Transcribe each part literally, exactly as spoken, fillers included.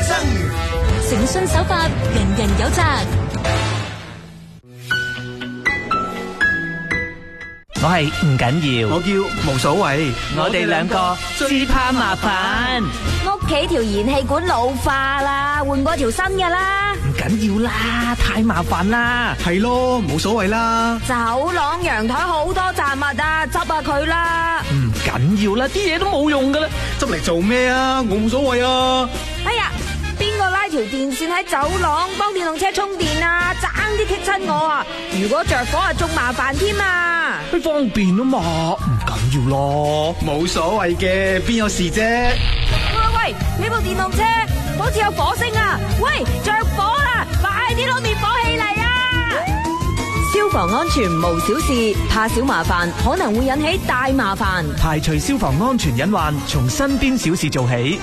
生。 誠信守法，人人有責。 我係唔緊要， 我叫無所謂。 我哋兩個最怕麻煩。 屋企條燃氣管老化啦，換過條新嘅啦。 唔緊要啦，太麻煩啦。 係咯，冇所謂啦。 走廊陽台好多雜物啊，執下佢啦。 唔緊要啦，啲嘢都冇用噶啦。 執嚟做咩啊？我冇所謂啊。 哎呀，邊個拉條電線喺走廊幫電動車充電啊？爭啲棘親我啊！如果着火啊，仲麻煩添啊！ 佢方便啊嘛，唔緊要咯。 冇所謂嘅，邊有事啫？ 喂喂，你部電動車好似有火星啊！喂，着火啦！快啲攞滅火器嚟啊！消防安全無小事，怕小麻煩可能會引起大麻煩。 排除消防安全隱患，從身邊小事做起。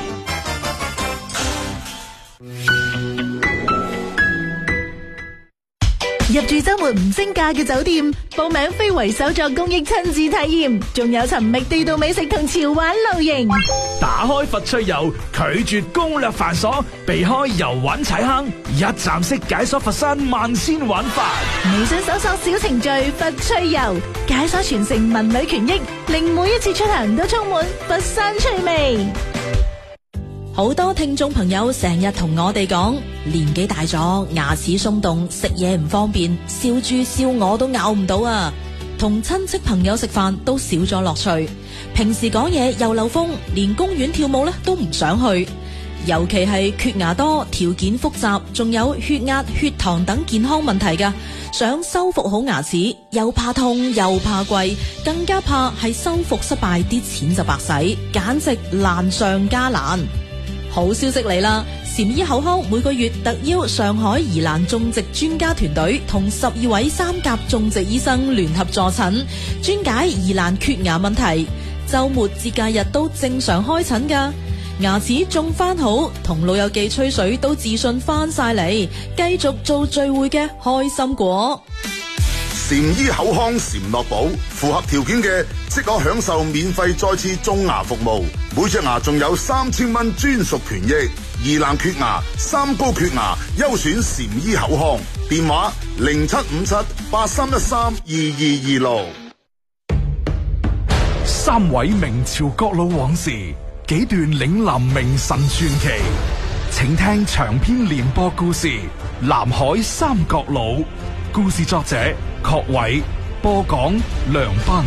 入住周末唔升價嘅酒店，報名非遺手作公益親子體驗，仲有尋覓地道美食同潮玩露營。 打開佛趣遊，拒絕攻略繁瑣，避開遊玩踩坑，一站式解鎖佛山萬千玩法。 微信搜索小程序佛趣遊，解鎖傳承文旅權益，令每一次出行都充滿佛山趣味。 好多聽眾朋友成日同我哋講，年紀大咗，牙齒鬆動，食嘢唔方便，笑豬笑我都咬唔到啊！同親戚朋友食飯都少咗樂趣，平時講嘢又漏風，連公園跳舞咧都唔想去。尤其係缺牙多、條件複雜，仲有血壓、血糖等健康問題噶，想修復好牙齒，又怕痛又怕貴，更加怕係修復失敗，啲錢就白使，簡直難上加難。好消息嚟啦！禪醫口腔每個月特邀上海宜蘭種植專家團隊同十二位三甲種植醫生聯合助診，專解宜蘭缺牙問題。周末節假日都正常開診噶，牙齒種翻好，同老友記吹水都自信翻晒嚟，繼續做聚會嘅開心果。 禪醫口腔禪樂寶，符合條件嘅即可享受免費再次種牙服務，每隻牙仲有三千蚊專屬權益。宜蘭缺牙、三高缺牙，優選禪醫口腔。電話零七五七八三一三二二二六。 三位明朝國老往事，幾段嶺南名臣傳奇，請聽長篇連播故事《南海三國老》。故事作者郝偉，播講梁斌。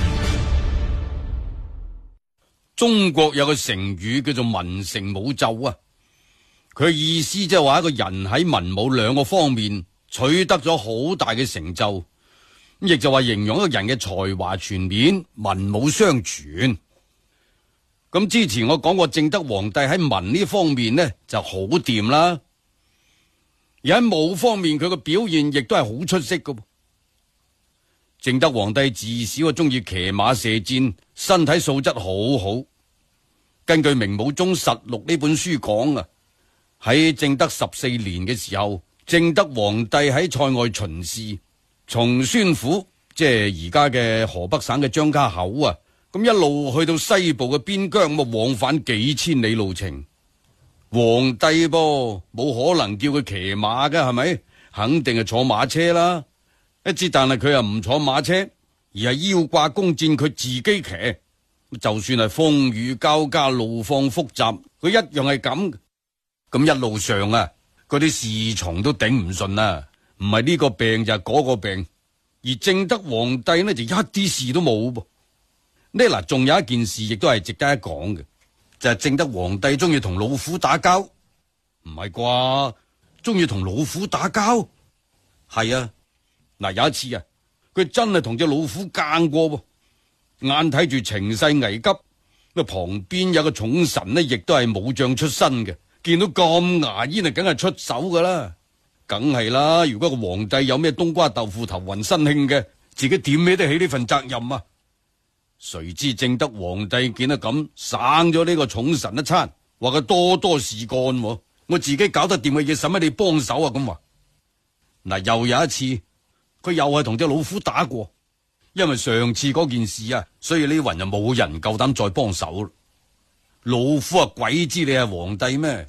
中國有個成語叫做文成武就啊，佢意思即係話一個人喺文武兩個方面取得咗好大嘅成就，亦就話形容一個人嘅才華全面，文武雙全。咁之前我講過正德皇帝喺文呢方面呢就好掂啦，而喺武方面佢嘅表現亦都係好出色嘅。正德皇帝自小啊中意騎馬射箭，身體素質好好。根據《明武宗實錄》呢本書講啊，喺正德十四年嘅時候，正德皇帝喺塞外巡視，從宣府即係而家嘅河北省嘅張家口啊，咁一路去到西部嘅邊疆，咁啊往返幾千里路程。皇帝噃冇可能叫佢騎馬㗎，係咪？肯定係坐馬車啦。一之但係佢又唔坐馬車，而係腰掛弓箭，佢自己騎。就算係風雨交加、路況複雜，佢一樣係咁。咁一路上啊，嗰啲侍從都頂唔順啊，唔係呢個病就係嗰個病。而正德皇帝呢就一啲事都冇噃。呢嗱，仲有一件事亦都係值得一講嘅，就係正德皇帝中意同老虎打交。唔係啩？中意同老虎打交？係啊。嗱，有一次啊，佢真係同隻老虎奸過喎，眼睇住情勢危急，咁旁邊有個重臣呢，亦都係武將出身嘅，見到咁牙煙啊，梗係出手噶啦，梗係啦。如果個皇帝有咩冬瓜豆腐頭暈身慶嘅，自己點孭得起呢份責任啊？誰知正德皇帝見得咁，省咗呢個重臣一餐，話佢多多事幹，我自己搞得掂嘅嘢，使乜你幫手啊？咁話嗱，又有一次。佢又係同隻老虎打過，因為上次嗰件事啊，所以呢雲就冇人夠膽再幫手。老虎啊，鬼知你係皇帝咩？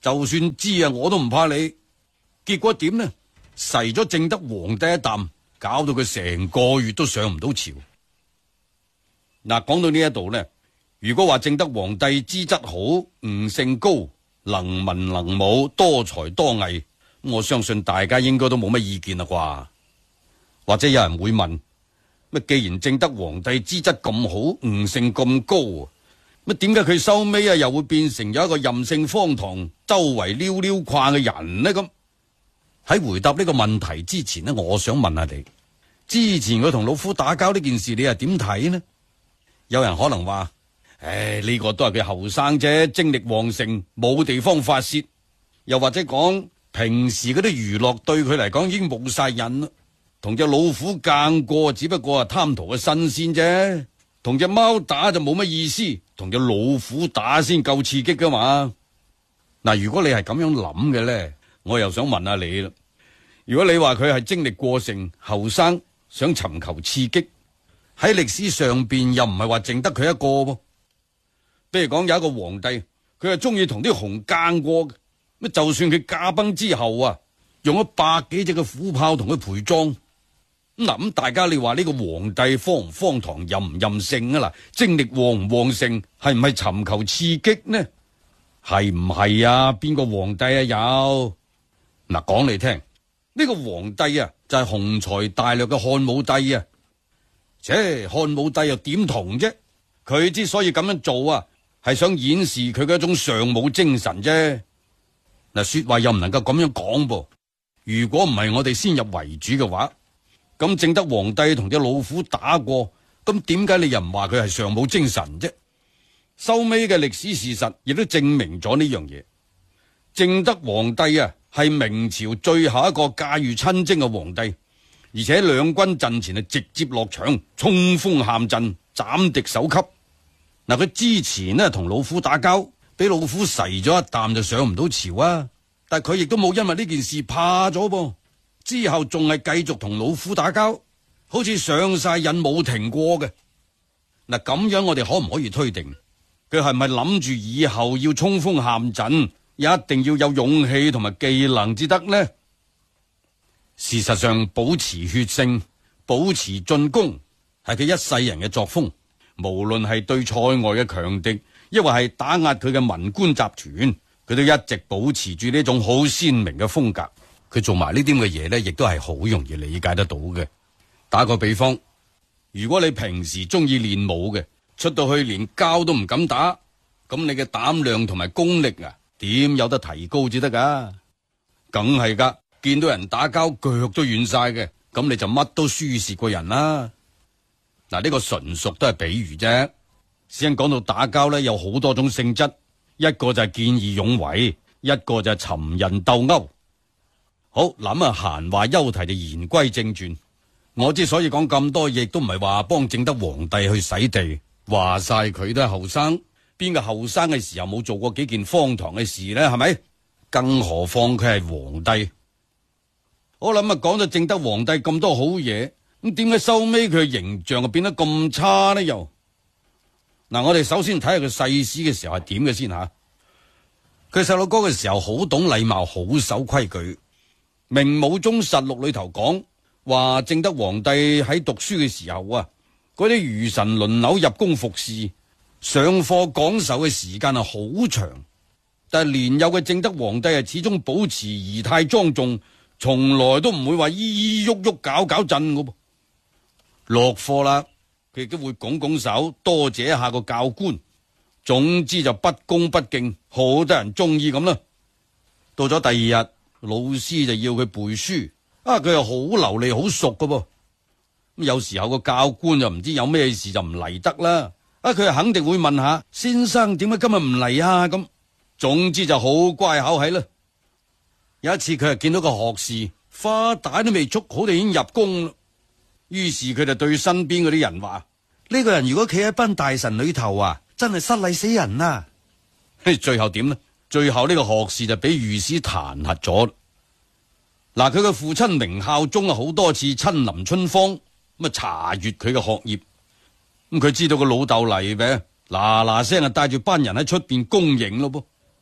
就算知啊，我都唔怕你。結果點呢？噬咗正德皇帝一啖，搞到佢成個月都上唔到朝。嗱，講到呢一度呢，如果話正德皇帝資質好、悟性高、能文能武、多才多藝，我相信大家應該都冇乜意見啦啩。或者有人會問：乜既然正德皇帝資質咁好、悟性咁高，乜點解佢收尾啊又會變成咗一個任性荒唐、周圍溜溜逛嘅人呢？咁喺回答呢個問題之前呢，我想問下你，之前佢同老夫打交呢件事，你係點睇呢？有人可能話：唉，呢個都係佢後生啫，精力旺盛，冇地方發洩。又或者講平時嗰啲娛樂對佢嚟講已經冇晒癮啦，同隻老虎硬過，只不過係貪圖個新鮮啫。同隻貓打就冇乜意思，同隻老虎打先夠刺激噶嘛。嗱，如果你係咁樣諗嘅咧，我又想問下你啦。如果你話佢係精力過盛，後生想尋求刺激，喺歷史上邊又唔係話淨得佢一個噃。比如講有一個皇帝，佢係中意同啲熊奸過嘅，乜就算佢駕崩之後啊，用咗百幾隻嘅虎豹同佢陪葬。嗱，咁大家你話呢個皇帝荒唔荒唐、任唔任性啊？嗱，精力旺唔旺盛，係唔係尋求刺激呢？係唔係啊？邊個皇帝啊有？嗱，講嚟聽，呢個皇帝啊就係雄才大略嘅漢武帝啊。切，漢武帝又點同啫？佢之所以咁樣做啊，係想演示佢嘅一種尚武精神啫。嗱，說話又唔能夠咁樣講噃。如果唔係我哋先入為主嘅話，咁正德皇帝同隻老虎打過，咁點解你又唔話佢係尚武精神啫？收尾嘅歷史事實亦都證明咗呢樣嘢。正德皇帝啊，係明朝最後一個駕馭親征嘅皇帝，而且兩軍陣前係直接落場，衝鋒陷陣，斬敵首級。嗱，佢之前呢同老虎打交，俾老虎噬咗一啖就上唔到朝啊，但係佢亦都冇因為呢件事怕咗噃。之後仲係繼續同老虎打交，好似上晒癮冇停過嘅。嗱，咁樣我哋可唔可以推定佢係咪諗住以後要衝鋒陷陣，一定要有勇氣同埋技能至得呢？事實上，保持血性、保持進攻係佢一世人嘅作風。無論係對塞外嘅強敵，抑或係打壓佢嘅文官集團，佢都一直保持住呢種好鮮明嘅風格。佢做埋呢啲嘅嘢呢，亦都係好容易理解得到嘅。打個比方，如果你平時中意練武嘅，出到去連交都唔敢打，咁你嘅膽量同埋功力啊，點有得提高至得噶？梗係噶，見到人打交腳都軟晒嘅，咁你就乜都輸蝕過人啦。嗱，呢個純屬都係比喻啫。先講到打交呢，有好多種性質，一個就係見義勇為，一個就係尋人鬥毆。好，諗啊，閒話休提，就言歸正傳。我之所以講咁多嘢，都唔係話幫正德皇帝去洗地，話晒佢都係後生，邊個後生嘅時候冇做過幾件荒唐嘅事呢？係咪？更何況佢係皇帝。我諗啊，講到正德皇帝咁多好嘢，咁點解收尾佢嘅形象就變得咁差呢？又嗱，我哋首先睇下佢細史嘅時候係點嘅先吓。佢細路哥嘅時候好懂禮貌，好守規矩。明武宗實錄裏頭講話，正德皇帝喺讀書嘅時候啊，嗰啲儒臣輪流入宮服侍，上課講授嘅時間係好長。但係年幼嘅正德皇帝係始終保持儀態莊重，從來都唔會話依依喐喐搞搞震嘅噃。落課啦，佢亦都會拱拱手，多謝一下個教官。總之就不恭不敬，好多人中意咁啦。到咗第二日，老師就要佢背書，啊，佢又好流利，好熟㗎噃。咁有時候個教官就唔知有咩事就唔嚟得啦，啊，佢又肯定會問下先生點解今日唔嚟啊？咁總之就好乖巧係啦。有一次佢係見到個學士花帶都未束好，就已經入宮啦。於是佢就對身邊嗰啲人話：呢個人如果企喺班大臣裏頭啊，真係失禮死人啊！最後點呢？最後呢個學士就俾御史彈劾咗。嗱，佢嘅父親明孝宗啊，好多次親臨春芳，咁啊查閱佢嘅學業。咁佢知道個老豆嚟嘅，嗱嗱聲啊帶住班人喺出邊恭迎咯噃。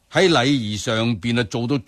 喺禮儀上邊啊做到